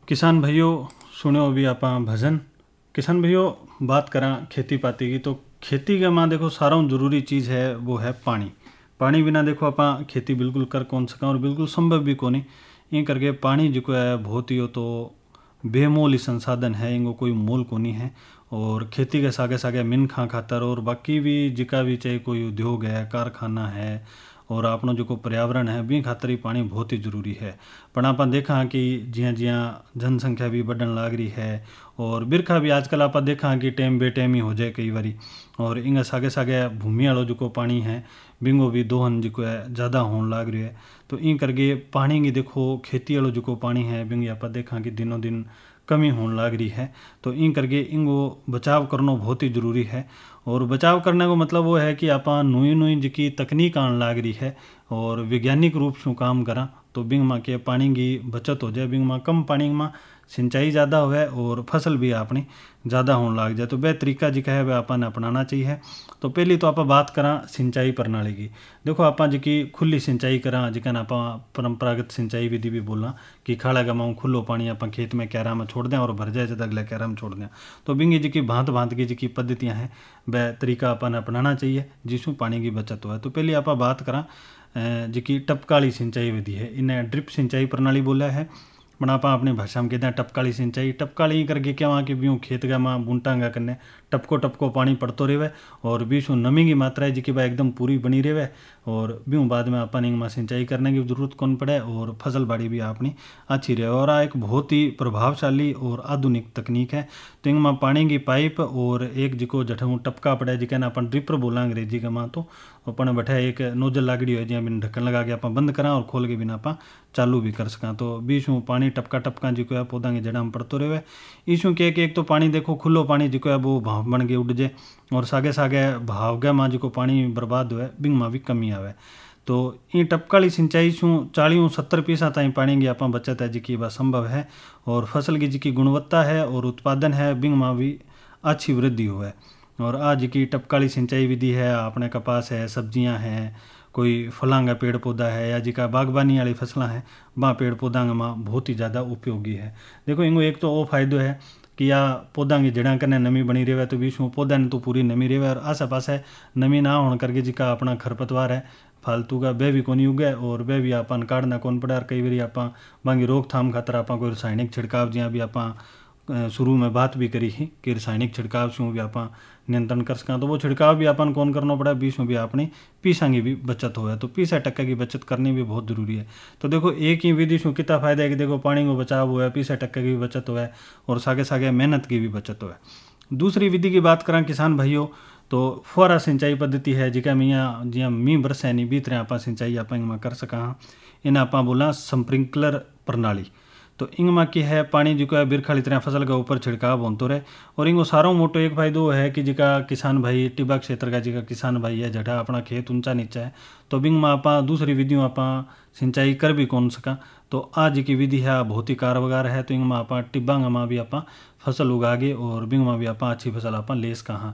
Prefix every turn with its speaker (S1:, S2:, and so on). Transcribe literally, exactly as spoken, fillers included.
S1: किसान भाइयों सुनो अभी आप भजन। किसान भाइयों बात करा खेती पाती की, तो खेती के माँ देखो सारा जरूरी चीज़ है वो है पानी। पानी बिना देखो आप खेती बिल्कुल कर कौन सका और बिल्कुल संभव भी कोनी। ये करके पानी जो है बहुत ही हो तो बेमोल संसाधन है, इनको कोई मोल कोनी है। और खेती के सागे सागे मिन खा खातर और बाकी भी जिका भी चाहे कोई उद्योग है कारखाना है और अपनो जो को पर्यावरण है भी खातर ही पानी बहुत ही जरूरी है। पर आप देखा कि जिया जिया जनसंख्या भी बढ़न लाग रही है और बिरखा भी आजकल आप देखा कि टेम बे टेम ही हो जाए कई बारी। और इंगा सागे सागे भूमि वालों जो को पानी है बिंगो भी दोहन जो है ज़्यादा होने लाग रही है। तो इन करके पानी की देखो खेती वालों जो को पानी है बिंग आप देखा कि दिनों दिन कमी होने लाग रही है। तो इन करके इनको बचाव करना बहुत ही जरूरी है। और बचाव करने को मतलब वो है कि आप नुई नुई जिकी तकनीक आने लाग रही है और वैज्ञानिक रूप से काम करा तो बिंग माँ के पानी की बचत हो जाए, बिंग माँ कम पानी में सिंचाई ज़्यादा हो और फसल भी अपनी ज़्यादा होने लग जाए। तो वह तरीका जिका है वह अपन अपनाना चाहिए। तो पहली तो आप बात करा सिंचाई प्रणाली की। देखो आप जिकी खुली सिंचाई करा जिकन आप परंपरागत सिंचाई विधि भी बोला कि खाड़ा गमाऊँ खुलो पानी आप खेत में क्यारा में छोड़ दें और भर जाए जब अगले क्यारा में छोड़ दें। तो बिंगी जी की भांत भांत की जिकी पद्धतियाँ हैं वह तरीका अपन अपनाना चाहिए जिसमें पानी की बचत हो। तो पहले आप बात करा जिकी टपकाली सिंचाई विधि है, इन्हें ड्रिप सिंचाई प्रणाली बोला है। पण आप अपनी भाषा में कहते हैं टपकाली सिंचाई। टपकाली करके क्या वहाँ के ब्यूँ खेत का माँ बूंटांगा करने टपको टपको पानी पड़तो रहे और बीच में नमी की मात्रा है जिकी वह एकदम पूरी बनी रहे और ब्यूँ बाद में अपन इनमें सिंचाई करने की जरूरत कौन पड़े और फसल बाड़ी भी अपनी अच्छी रहे। और आ एक बहुत ही प्रभावशाली और आधुनिक तकनीक है। तो इनमें पानी की पाइप और एक जिको जठू टपका पड़े जिके ना अपन ड्रिपर बोला अंग्रेजी का माँ, तो अपन बैठे एक नोजल लागड़ी हो जिया बिन ढक्कन लगा के आप बंद करा और खोल के बिना आप चालू भी कर सका। तो बीच में पानी टपका टपका जिको है पौधा की जड़ा में पड़तो रहे। इसमें क्या कि एक तो पानी देखो खुलो पानी जिको है वो भाव बन के उड़ जाए और सागे सागे भाव गया माँ जिको पानी बर्बाद हुए बिंग माँ भी कमी आवे। तो ये टपकाली सिंचाई शू चालीस सत्तर पीसा ताई पानी की आप बचत है जिकी वह संभव है और फसल की जिकी गुणवत्ता है और उत्पादन है बिंग माँ भी अच्छी वृद्धि हुए। और आज की टपकाली सिंचाई विधि है अपने कपास है सब्जियां हैं कोई फलांगा पेड़ पौधा है या जिका बागबानी वाली फसलें हैं वहाँ पेड़ पौधा में बहुत ही ज़्यादा उपयोगी है। देखो इनको एक तो वो फायदो है कि या पौधा की जड़ा करने नमी बनी रहे तो बीच में पौधा ने तो पूरी नमी रहे और आस पास है नमी ना होने करके जिका अपना खरपतवार है फालतू का वह भी कोनी उगे और वह भी अपन काटना कौन पड़ा। और कई बार आप बाकी रोकथाम खातर आप कोई रासायनिक छिड़काव जिया भी आप शुरू में बात भी करी ही कि रासायनिक छिड़काव से भी आप नियंत्रण कर सकें। तो वो छिड़काव भी अपन कौन करना पड़ा बीच में भी अपनी पीसा की भी बचत हो। तो पीसा टक्का की बचत करनी भी बहुत जरूरी है। तो देखो एक ही विधि से कितना फायदा है कि देखो पानी को बचाव हुआ है पीसा टक्का की भी बचत हुआ है और सागे सागे मेहनत की भी बचत हुआ है। दूसरी विधि की बात करें किसान भाइयों तो फुहारा सिंचाई पद्धति है जिका मियाँ जिया मी बरस है नहीं बीत रहे आप सिंचाई आप कर सका। इन्हें आप बोला स्प्रिंकलर प्रणाली। तो इंग माँ की है पानी जो है बिरखाली तरह फसल का ऊपर छिड़काव होते रहे और इंगो सारों मोटो एक फायदो है कि जिका किसान भाई टिब्बा क्षेत्र का जिका किसान भाई है जटा अपना खेत ऊंचा नीचा है तो बिंग में आप दूसरी विधियों आप सिंचाई कर भी कौन सका। तो आज की विधि है बहुत ही कारगर है। तो इंग में आप टिब्बा में भी आप फसल उगागे और बिंग में भी आप अच्छी फसल आप ले सका।